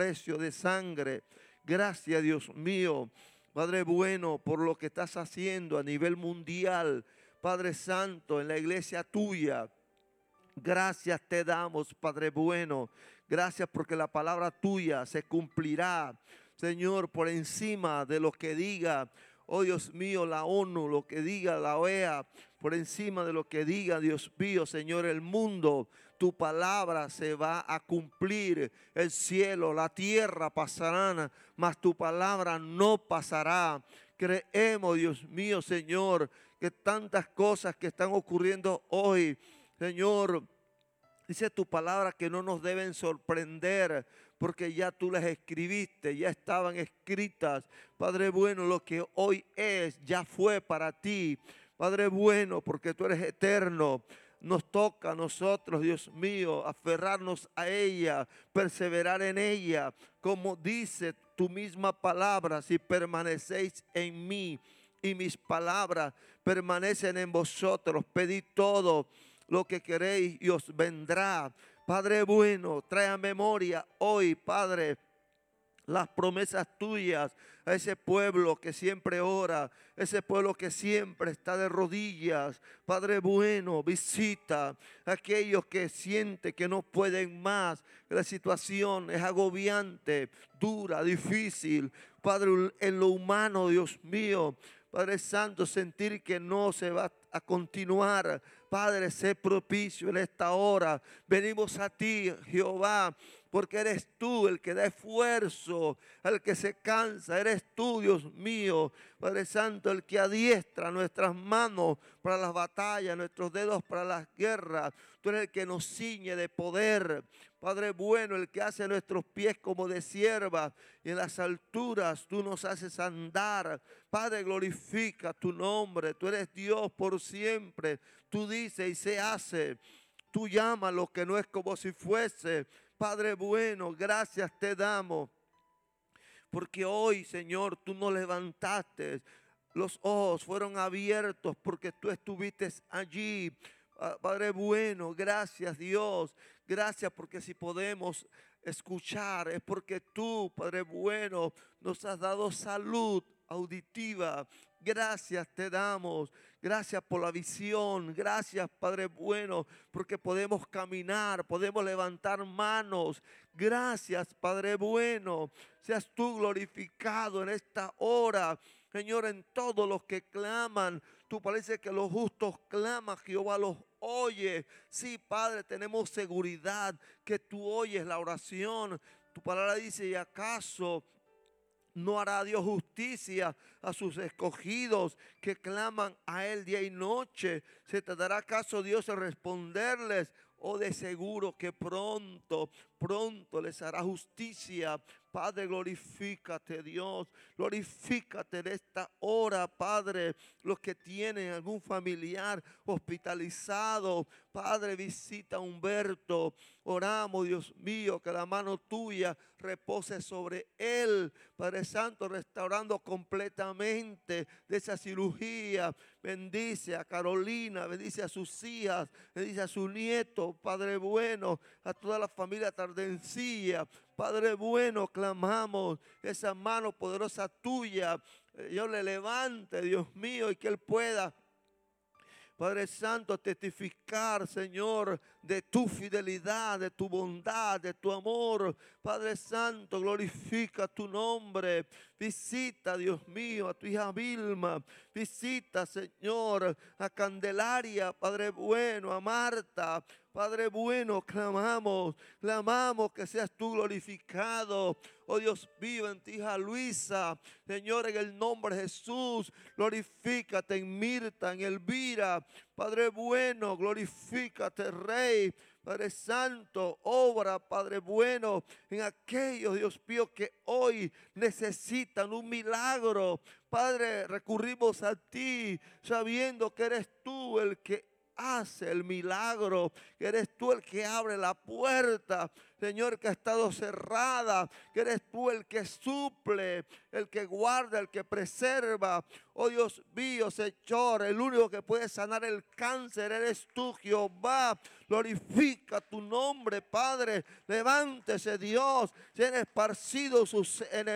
precio de sangre. Gracias, Dios mío, Padre bueno, por lo que estás haciendo a nivel mundial, Padre Santo, en la iglesia tuya. Gracias te damos, Padre bueno. Gracias porque la palabra tuya se cumplirá, Señor, por encima de lo que diga, oh Dios mío, la ONU, lo que diga la OEA, por encima de lo que diga, Dios mío, Señor, el mundo. Tu palabra se va a cumplir. El cielo, la tierra pasarán, mas tu palabra no pasará. Creemos, Dios mío, Señor, que tantas cosas que están ocurriendo hoy, Señor, dice tu palabra que no nos deben sorprender porque ya tú las escribiste, ya estaban escritas. Padre bueno, lo que hoy es, ya fue para ti. Padre bueno, porque tú eres eterno. Nos toca a nosotros, Dios mío, aferrarnos a ella, perseverar en ella. Como dice tu misma palabra, si permanecéis en mí y mis palabras permanecen en vosotros, pedid todo lo que queréis y os vendrá. Padre bueno, trae a memoria hoy, Padre, las promesas tuyas a ese pueblo que siempre ora, ese pueblo que siempre está de rodillas. Padre bueno, visita a aquellos que sienten que no pueden más, que la situación es agobiante, dura, difícil. Padre, en lo humano, Dios mío, Padre Santo, sentir que no se va a continuar. Padre, sé propicio en esta hora. Venimos a ti, Jehová, porque eres tú el que da esfuerzo al que se cansa. Eres tú, Dios mío, Padre Santo, el que adiestra nuestras manos para las batallas, nuestros dedos para las guerras. Tú eres el que nos ciñe de poder. Padre bueno, el que hace nuestros pies como de sierva y en las alturas tú nos haces andar. Padre, glorifica tu nombre. Tú eres Dios por siempre. Tú dices y se hace. Tú llamas lo que no es como si fuese. Padre bueno, gracias te damos. Porque hoy, Señor, tú nos levantaste. Los ojos fueron abiertos porque tú estuviste allí. Padre bueno, gracias Dios. Gracias porque si podemos escuchar es porque tú, Padre bueno, nos has dado salud auditiva. Gracias te damos. Gracias por la visión. Gracias, Padre bueno, porque podemos caminar, podemos levantar manos. Gracias, Padre bueno. Seas tú glorificado en esta hora, Señor, en todos los que claman. Tú parece que los justos claman, Jehová los oye. Sí, Padre, tenemos seguridad que tú oyes la oración. Tu palabra dice, ¿y acaso no hará Dios justicia a sus escogidos que claman a Él día y noche? ¿Se te dará acaso Dios en responderles? O de seguro que pronto les hará justicia. Padre, glorifícate, Dios. Glorifícate en esta hora, Padre. Los que tienen algún familiar hospitalizado, Padre, visita a Humberto. Oramos, Dios mío, que la mano tuya repose sobre él. Padre Santo, restaurando completamente de esa cirugía. Bendice a Carolina, bendice a sus hijas, bendice a su nieto. Padre bueno, a toda la familia Tardencilla. Padre bueno, clamamos esa mano poderosa tuya. Dios le levante, Dios mío, y que Él pueda, Padre Santo, testificar, Señor, de tu fidelidad, de tu bondad, de tu amor. Padre Santo, glorifica tu nombre. Visita, Dios mío, a tu hija Vilma. Visita, Señor, a Candelaria, Padre bueno, a Marta. Padre bueno, clamamos que seas tú glorificado. Oh Dios vivo en ti, hija Luisa. Señor, en el nombre de Jesús, glorifícate en Mirta, en Elvira. Padre bueno, glorifícate, Rey. Padre Santo, obra, Padre bueno, en aquellos, Dios mío, que hoy necesitan un milagro. Padre, recurrimos a ti, sabiendo que eres tú el que hace el milagro, que eres tú el que abre la puerta. Señor, que ha estado cerrada, que eres tú el que suple, el que guarda, el que preserva. Oh Dios mío, Señor, el único que puede sanar el cáncer eres tú, Jehová. Glorifica tu nombre, Padre. Levántese, Dios. Se han esparcido sus enemigos